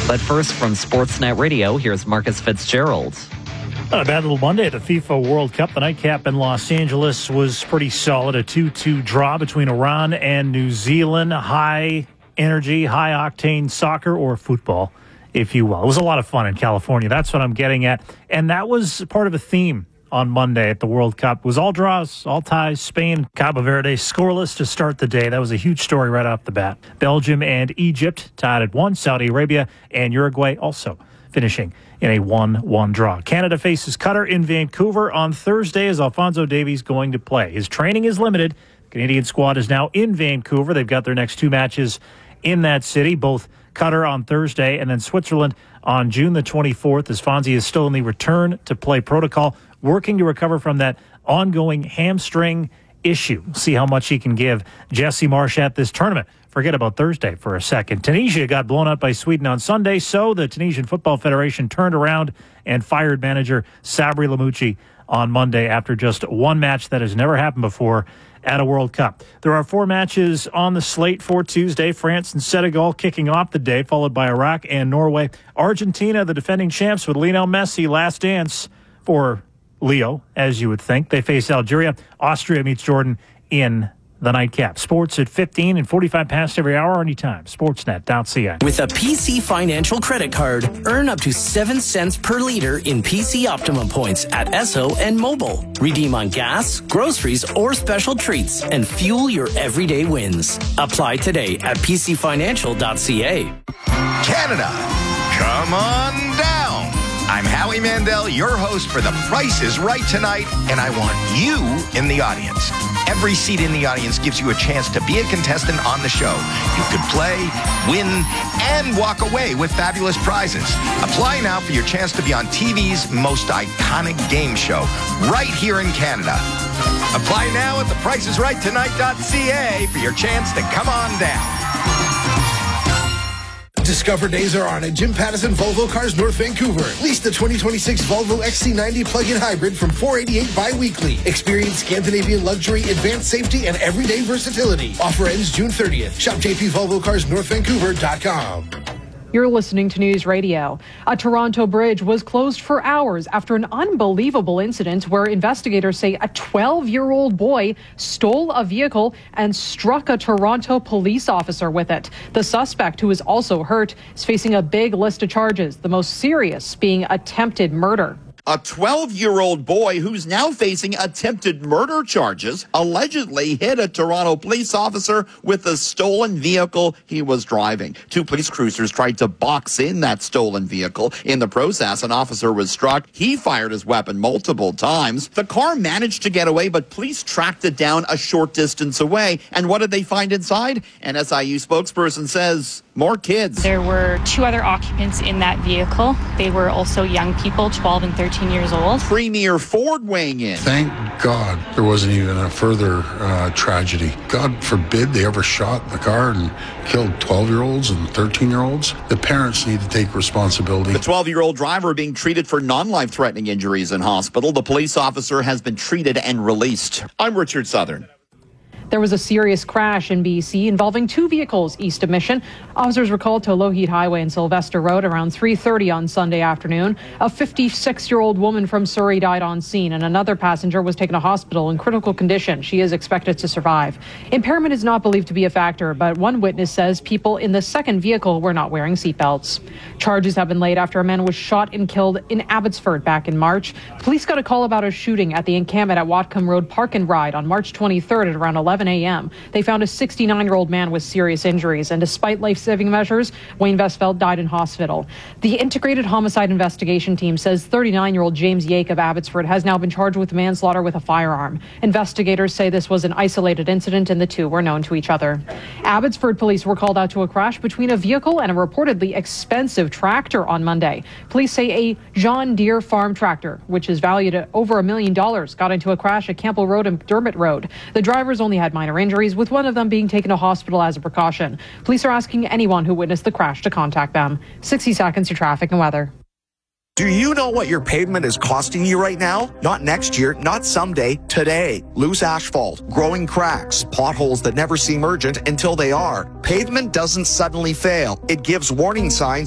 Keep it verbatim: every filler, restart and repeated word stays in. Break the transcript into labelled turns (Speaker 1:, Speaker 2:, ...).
Speaker 1: But first, from Sportsnet Radio, here's Marcus Fitzgerald.
Speaker 2: Not a bad little Monday at the FIFA World Cup. The nightcap in Los Angeles was pretty solid. A two two draw between Iran and New Zealand. High energy, high octane soccer, or football, if you will. It was a lot of fun in California. That's what I'm getting at. And that was part of a theme on Monday at the World Cup. It was all draws, all ties. Spain, Cabo Verde scoreless to start the day. That was a huge story right off the bat. Belgium and Egypt tied at one. Saudi Arabia and Uruguay also finishing in a one one draw. Canada faces Qatar in Vancouver on Thursday. As Alphonso Davies going to play. His training is limited. The Canadian squad is now in Vancouver. They've got their next two matches in that city, both Qatar on Thursday and then Switzerland on June the twenty-fourth, as Fonzie is still in the return to play protocol, working to recover from that ongoing hamstring issue. See how much he can give Jesse Marsch at this tournament. Forget about Thursday for a second. Tunisia got blown out by Sweden on Sunday, so the Tunisian Football Federation turned around and fired manager Sabri Lamouchi on Monday after just one match that has never happened before at a World Cup. There are four matches on the slate for Tuesday. France and Senegal kicking off the day, followed by Iraq and Norway. Argentina, the defending champs, with Lionel Messi, last dance for Leo, as you would think. They face Algeria. Austria meets Jordan in the nightcap. Sports at fifteen and forty-five past every hour, anytime. Sportsnet dot c a.
Speaker 3: With a P C Financial credit card, earn up to seven cents per liter in P C Optimum points at Esso and Mobile. Redeem on gas, groceries, or special treats and fuel your everyday wins. Apply today at p c financial dot c a.
Speaker 4: Canada, come on down. I'm Howie Mandel, your host for The Price is Right tonight, and I want you in the audience. Every seat in the audience gives you a chance to be a contestant on the show. You could play, win, and walk away with fabulous prizes. Apply now for your chance to be on T V's most iconic game show, right here in Canada. Apply now at the price is right tonight dot c a for your chance to come on down.
Speaker 5: Discover days are on at Jim Pattison Volvo Cars North Vancouver. Lease the twenty twenty-six Volvo X C ninety plug-in hybrid from four hundred eighty-eight bi-weekly. Experience Scandinavian luxury, advanced safety, and everyday versatility. Offer ends June thirtieth. Shop j p volvo cars north vancouver dot com.
Speaker 6: You're listening to News Radio. A Toronto bridge was closed for hours after an unbelievable incident where investigators say a twelve-year-old boy stole a vehicle and struck a Toronto police officer with it. The suspect, who is also hurt, is facing a big list of charges, the most serious being attempted murder.
Speaker 7: A twelve-year-old boy who's now facing attempted murder charges allegedly hit a Toronto police officer with a stolen vehicle he was driving. Two police cruisers tried to box in that stolen vehicle. In the process, an officer was struck. He fired his weapon multiple times. The car managed to get away, but police tracked it down a short distance away. And what did they find inside? An S I U spokesperson says more kids.
Speaker 8: There were two other occupants in that vehicle. They were also young people, twelve and thirteen years old.
Speaker 7: Premier Ford weighing in.
Speaker 9: Thank God there wasn't even a further uh, tragedy. God forbid they ever shot in the car and killed twelve-year-olds and thirteen-year-olds. The parents need to take responsibility.
Speaker 7: The twelve-year-old driver being treated for non-life-threatening injuries in hospital. The police officer has been treated and released. I'm Richard Southern.
Speaker 6: There was a serious crash in B C involving two vehicles east of Mission. Officers were called to Lougheed Highway and Sylvester Road around three thirty on Sunday afternoon. A fifty-six-year-old woman from Surrey died on scene, and another passenger was taken to hospital in critical condition. She is expected to survive. Impairment is not believed to be a factor, but one witness says people in the second vehicle were not wearing seatbelts. Charges have been laid after a man was shot and killed in Abbotsford back in March. Police got a call about a shooting at the encampment at Watcombe Road Park and Ride on March twenty-third at around eleven a.m. They found a sixty-nine-year-old man with serious injuries, and despite life-saving measures, Wayne Westfeld died in hospital. The Integrated Homicide Investigation Team says thirty-nine-year-old James Yake of Abbotsford has now been charged with manslaughter with a firearm. Investigators say this was an isolated incident and the two were known to each other. Abbotsford police were called out to a crash between a vehicle and a reportedly expensive tractor on Monday. Police say a John Deere farm tractor, which is valued at over a million dollars, got into a crash at Campbell Road and Dermott Road. The drivers only had minor injuries, with one of them being taken to hospital as a precaution. Police are asking anyone who witnessed the crash to contact them. sixty seconds to traffic and weather.
Speaker 10: Do you know what your pavement is costing you right now? Not next year, not someday, today. Loose asphalt, growing cracks, potholes that never seem urgent until they are. Pavement doesn't suddenly fail. It gives warning signs